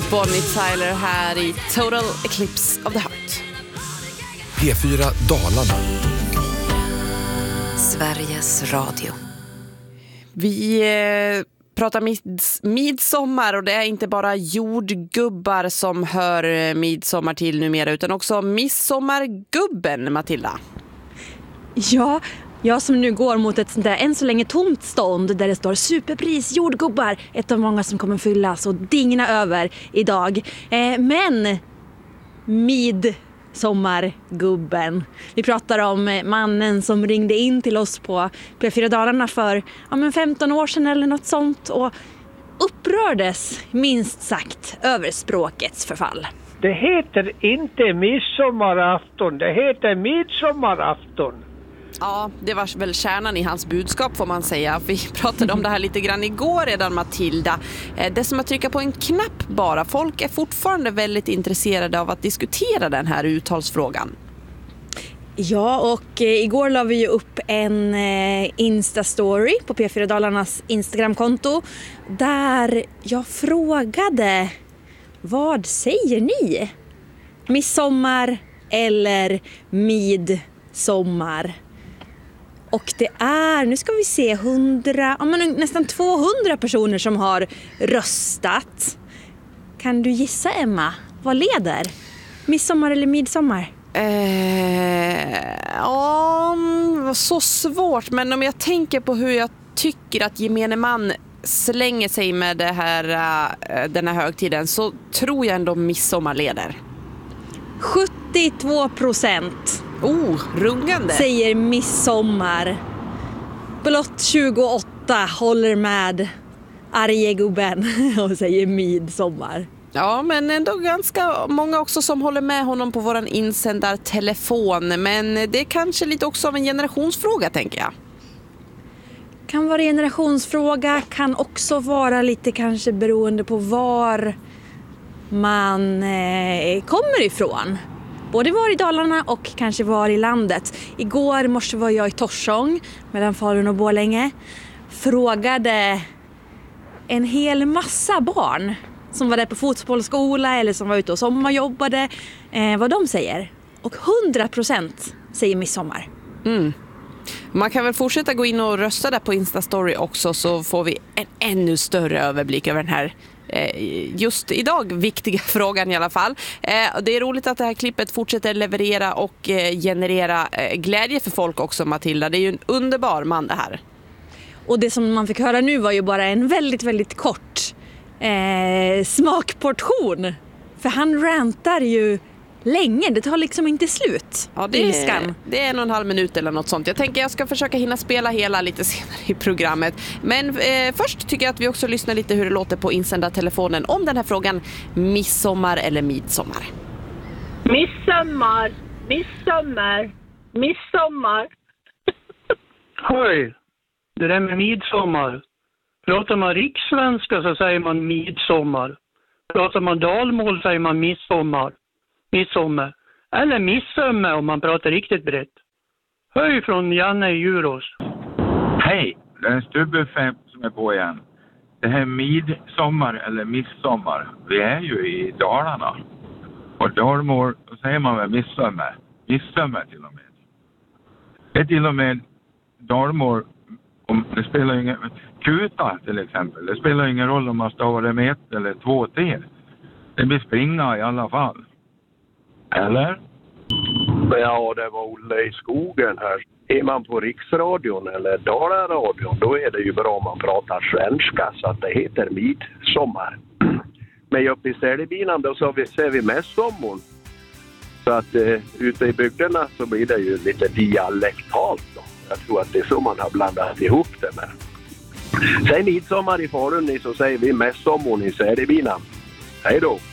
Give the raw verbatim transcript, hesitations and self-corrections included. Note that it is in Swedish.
Bonnie Tyler här i Total Eclipse of the Heart. P fyra Dalarna. Sveriges Radio. Vi eh, pratar mids- midsommar och det är inte bara jordgubbar som hör midsommar till numera utan också midsommargubben, Matilda. Ja, jag som nu går mot ett sånt där än så länge tomt stånd där det står superpris jordgubbar, ett av många som kommer fyllas och digna över idag. Eh, men midsommargubben. Vi pratar om mannen som ringde in till oss på P fyra Dalarna för ja, men femton år sedan eller något sånt och upprördes minst sagt över språkets förfall. Det heter inte midsommarafton, det heter midsommarafton. Ja, det var väl kärnan i hans budskap får man säga. Vi pratade om det här lite grann igår redan, Matilda. Det är som att trycka på en knapp bara. Folk är fortfarande väldigt intresserade av att diskutera den här uttalsfrågan. Ja, och eh, igår la vi ju upp en eh, Insta-story på P fyra Dalarnas Instagramkonto där jag frågade, vad säger ni? Midsommar eller midsommar? Och det är, nu ska vi se, hundra, ja, men nästan tvåhundra personer som har röstat. Kan du gissa, Emma? Vad leder? Midsommar eller midsommar? Eh, ja, så svårt. Men om jag tänker på hur jag tycker att gemene man slänger sig med det här, den här högtiden så tror jag ändå midsommar leder. sjuttiotvå procent. Oh, rungande. Säger midsommar. Blott tjugoåtta håller med argegubben och säger midsommar. Ja, men ändå ganska många också som håller med honom på våran insändartelefon. Men det är kanske lite också av en generationsfråga, tänker jag. Kan vara generationsfråga, kan också vara lite kanske beroende på var man eh, kommer ifrån. Både var i Dalarna och kanske var i landet. Igår morse var jag i Torsång mellan Falun och Borlänge. Frågade en hel massa barn som var där på fotbollsskola eller som var ute och sommarjobbade eh, vad de säger. Och hundra procent säger midsommar. Mm. Man kan väl fortsätta gå in och rösta där på Instastory också så får vi en ännu större överblick över den här just idag viktiga frågan i alla fall. Det är roligt att det här klippet fortsätter leverera och generera glädje för folk också, Matilda. Det är ju en underbar man det här. Och det som man fick höra nu var ju bara en väldigt, väldigt kort eh, smakportion. För han rantar ju länge, det tar liksom inte slut. Ja, det är, det är en och en halv minut eller något sånt. Jag tänker jag ska försöka hinna spela hela lite senare i programmet. Men eh, först tycker jag att vi också lyssnar lite hur det låter på insändartelefonen om den här frågan, midsommar eller midsommar. Midsommar, midsommar, midsommar. Hej, det där med midsommar. Pratar man rikssvenska så säger man midsommar. Pratar man dalmål säger man midsommar. Midsommar. Eller midsommar om man pratar riktigt brett. Hej från Janne i Djurås. Hej, det är Stubbe fem som är på igen. Det här midsommar eller midsommar. Vi är ju i Dalarna. Och dalmål, då säger man väl midsommar. Midsommar till och med. Det är till och med dalmål. Om det spelar ingen... Kuta till exempel. Det spelar ingen roll om man stavar det med ett eller två T. Det blir springa i alla fall. Eller? Ja, det var Olle i skogen här. Är man på Riksradion eller Dalaradion, då är det ju bra om man pratar svenska så att det heter midsommar. Men uppe i Säljebinan då så vi, ser vi mest sommar. Så att eh, ute i bygderna så blir det ju lite dialektalt då. Jag tror att det är så man har blandat ihop det med. Sen midsommar i Falun så säger vi mest sommar i Säljebinan. Hej då!